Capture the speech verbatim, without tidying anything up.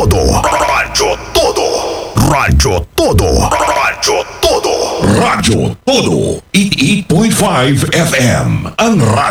Todo. Radyo Todo. Radyo Todo. Radyo Todo. Radyo Todo. eighty-eight point five F M. Ang radyo